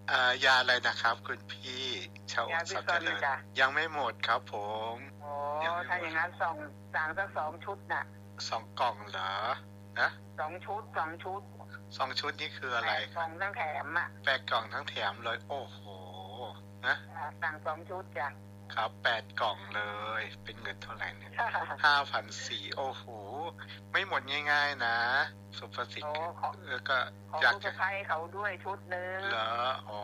ยาอะไรนะครับคุณพี่ชาอยาสับพิซเจซ่นริญจ้ะยังไม่หมดครับผมอ๋อยังไม่หถ้าอย่างมดนั้นสั่งสัก2 ชุดน่ะ 2 กล่องเหรอนะ 2 ชุด 2 ชุดนี่คืออะไร 8 กล่องทั้งแถมอ่ะ 8 กล่องทั้งแถมเลยโอ้โหนะสั่ง2 ชุดจ้ะครับ8 กล่องเลยเป็นเงินเท่าไหร่เนี่ย5,400โอ้โหไม่หมดง่ายๆนะสุภสิทธิ์ก็อยากจะให้เขาด้วยชุดนึงเหรออ๋อ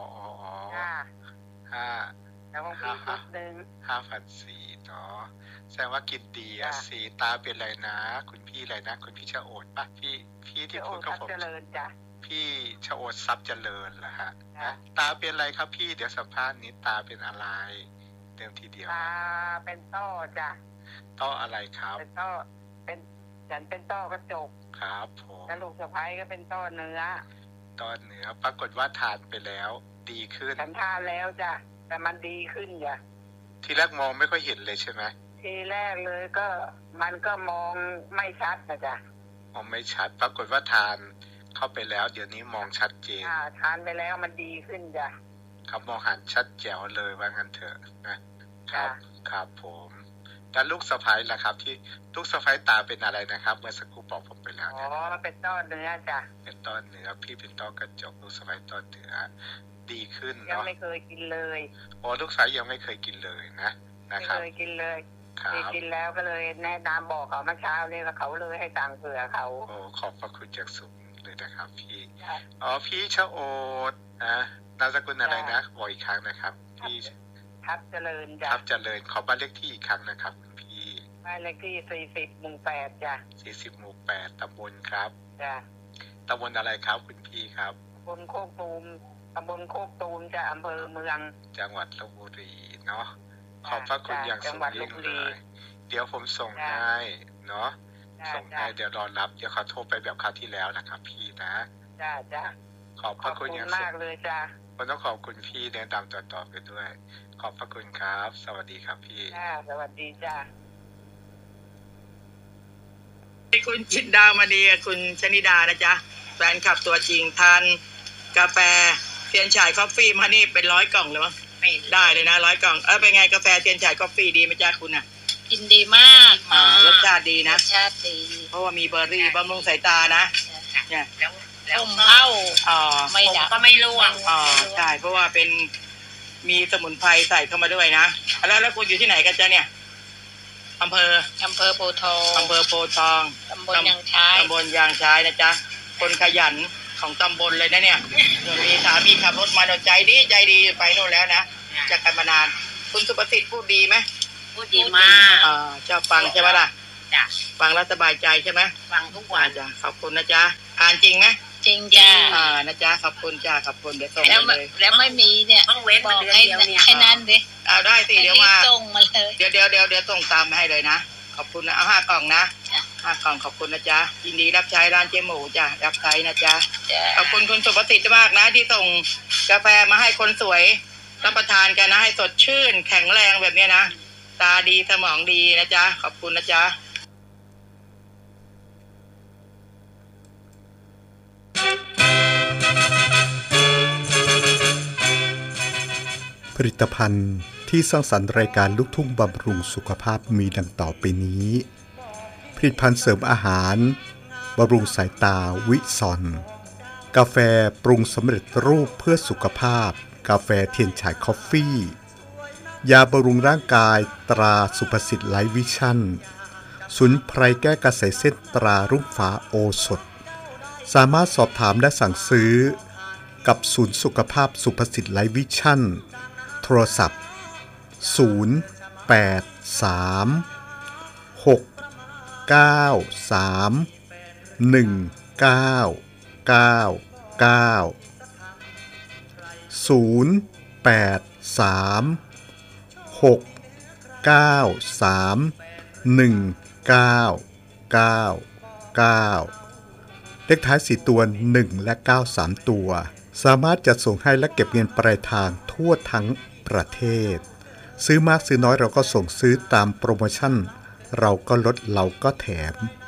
แล้วของพี่ชุดนึง 5,400เนาะแสดงว่ากินดีอ่ะสีตาเป็นไรนะคุณพี่อะไรนะคุณพี่ชะโอดป่ะพี่ที่พูดกับผมเจริญจ้ะพี่ชะโอดทรัพย์เจริญเหรอฮะตาเป็นอะไรครับพี่เดี๋ยวสัมภาษณ์นี้ตาเป็นอะไรเต็มทีเดียวตาเป็นต้อจ้ะต้ออะไรครับเป็นต้อฉันเป็นต้อกระจกครับผมแล้วลูกสะใภ้ก็เป็นต้อเนื้อปรากฏว่าทานไปแล้วดีขึ้นฉันทานแล้วจ้ะแต่มันดีขึ้นจ้ะทีแรกมองไม่ค่อยเห็นเลยใช่ไหมทีแรกเลยก็มันก็มองไม่ชัดนะจ๊ะมองไม่ชัดปรากฏว่าทานเข้าไปแล้วเดี๋ยวนี้มองชัดเจนทานไปแล้วมันดีขึ้นจ้ะครับมองหันชัดแจ๋วเลยว่างั้นเถอะนะครับผมแล้วลูกสะใภ้ล่ะครับที่ลูกสะใภ้ตาเป็นอะไรนะครับเมื่อสักครู่บอกผมไปแล้วเป็นต้อเนื้อจ้ะเป็นต้อเนื้อพี่เป็นต้อกระจกลูกสะใภ้ต้อเนื้อดีขึ้นเนาะยังไม่เคยกินเลยลูกสะใภ้ยังไม่เคยกินเลยนะครับไม่เคยกินเลยกินแล้วก็เลยแนะนำบอกเขาเมื่อเช้านี่เขาเลยให้ตังค์เผื่อเขาขอบพระคุณจากสุดเลยนะครับพี่พี่ชะโอดนามสกุลอะไรนะบอกอีกครั้งนะครับพี่ทับเจริญจ้ะทับเจริญขอบ้านเลขที่อีกครั้งนะครับคุณพี่บ้านเลขที่40 หมู่ 8จ้ะ 40 หมู่ 8ตำบลครับจ้ะตำบลอะไรครับคุณพี่ครับตำบลโคกตูมจ้ะอำเภอเมืองจังหวัดลพบุรีเนาะขอบพระคุณอย่างสูงยิ่งเลยเดี๋ยวผมส่งให้เนาะส่งให้เดี๋ยวรอรับเดี๋ยวเขาโทรไปแบบคราวที่แล้วนะครับพี่นะจ้ะขอบพระคุณอย่างมากเลยจ้ะผมต้องขอบคุณพี่แนะนำต่อไปด้วยขอบพระคุณครับสวัสดีครับพี่สวัสดีจ้ะคุณจินดามณีคุณชนิดานะจ๊ะแฟนคลับตัวจริงทานกาแฟเทียนฉายคอฟฟี่มานี่เป็น100 กล่องเลยมั้งได้เลยนะ100 กล่องเป็นไงกาแฟเทียนฉายคอฟฟี่ดีไหมจ๊ะคุณน่ะกินดีมากรสชาติดีนะรสชาติดีเพราะว่ามีเบอร์รี่บำรุงสายตานะเนี่ยแล้วเข้าไม่ดับก็ไม่ร่วงใช่เพราะว่าเป็นมีสมุนไพรใส่เข้ามาด้วยนะแล้วคุณอยู่ที่ไหนกันจ๊ะเนี่ยอำเภอโพธิ์ทองตำบลยางชายนะจ๊ะคนขยันของตำบลเลยนะเนี่ยมีสามีขับรถมาใจดีไปโน่นแล้วนะจากกันมานานคุณสุประสิทธิ์พูดดีไหมพูดดีมากเจ้าฟังใช่ไหมล่ะจ้ะฟังแล้วสบายใจใช่ไหมฟังทุกวันจ้ะขอบคุณนะจ๊ะอ่านจริงไหมจริงจ้ะนะจ๊ะขอบคุณจ้ะขอบคุณเดี๋ยวส่งเลยแล้วไม่มีเนี่ยต้องเว้นบอกให้นั่นดิได้สิเดี๋ยวมาส่งมาเลยเดี๋ยวส่งตามให้เลยนะขอบคุณนะเอา5 กล่องนะ5 กล่องขอบคุณนะจ๊ะยินดีรับใช้ร้านเจ๊หมูจ้ะรับใช้นะจ๊ะขอบคุณคุณสุประสิทธิ์มากนะที่ส่งกาแฟมาให้คนสวยรับประทานกันนะให้สดชื่นแข็งแรงแบบนี้นะตาดีสมองดีนะจ๊ะขอบคุณนะจ๊ะผลิตภัณฑ์ที่สร้างสรรค์รายการลูกทุ่งบำรุงสุขภาพมีดังต่อไปนี้ผลิตภัณฑ์เสริมอาหารบำรุงสายตาวิซอนกาแฟปรุงสำเร็จรูปเพื่อสุขภาพกาแฟเทียนฉายคอฟฟี่ยาบำรุงร่างกายตราสุภสิทธิ์ไลท์วิชั่นสมุนไพรแก้กระแสเส้นตรารุ่งฟ้าโอสถสามารถสอบถามและสั่งซื้อกับศูนย์สุขภาพสุภสิทธิ์ไลท์วิชั่นโทรศัพท์เลขท้าย4 ตัว1และ9 3 ตัวสามารถจัดส่งให้และเก็บเงินปลายทางทั่วทั้งประเทศซื้อมากซื้อน้อยเราก็ส่งซื้อตามโปรโมชั่นเราก็ลดเราก็แถม